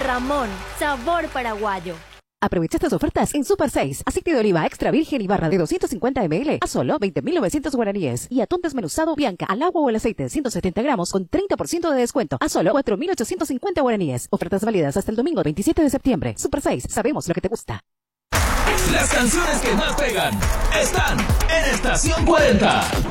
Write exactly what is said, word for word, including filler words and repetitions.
Ramón, sabor paraguayo. Aprovecha estas ofertas en Super seis. Aceite de oliva extra virgen y barra de doscientos cincuenta mililitros a solo veinte mil novecientos guaraníes. Y atún desmenuzado Bianca al agua o el aceite de ciento setenta gramos con treinta por ciento de descuento a solo cuatro mil ochocientos cincuenta guaraníes. Ofertas válidas hasta el domingo veintisiete de septiembre. Super seis, sabemos lo que te gusta. Las canciones que más pegan están en Estación cuarenta.